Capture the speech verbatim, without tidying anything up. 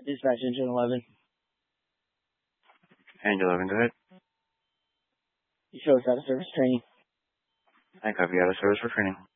Dispatch Engine eleven. Engine eleven, go ahead. You show us out of service training. I copy, out of service for training.